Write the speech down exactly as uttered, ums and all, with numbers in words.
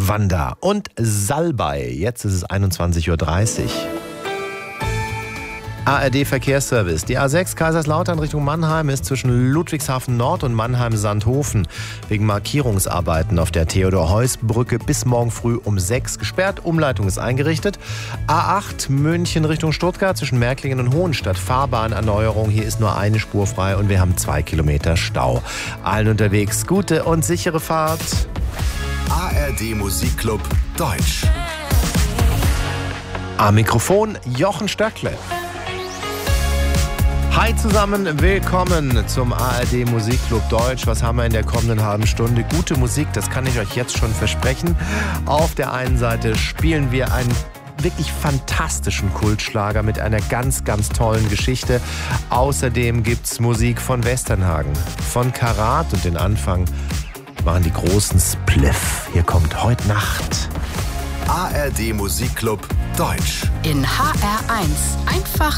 Wanda und Salbei. Jetzt ist es einundzwanzig Uhr dreißig. A R D Verkehrsservice. Die A sechs Kaiserslautern Richtung Mannheim ist zwischen Ludwigshafen Nord und Mannheim-Sandhofen wegen Markierungsarbeiten auf der Theodor-Heuss-Brücke bis morgen früh um sechs gesperrt. Umleitung ist eingerichtet. A acht München Richtung Stuttgart zwischen Märklingen und Hohenstadt. Fahrbahnerneuerung. Hier ist nur eine Spur frei und wir haben zwei Kilometer Stau. Allen unterwegs gute und sichere Fahrt. A R D Musikclub Deutsch. Am Mikrofon Jochen Stöckle. Hi zusammen, willkommen zum A R D Musikclub Deutsch. Was haben wir in der kommenden halben Stunde? Gute Musik, das kann ich euch jetzt schon versprechen. Auf der einen Seite spielen wir einen wirklich fantastischen Kultschlager mit einer ganz, ganz tollen Geschichte. Außerdem gibt's Musik von Westernhagen, von Karat und den Anfang machen die großen Spliff. Hier kommt heute Nacht. A R D Musikclub Deutsch. In H R eins. Einfach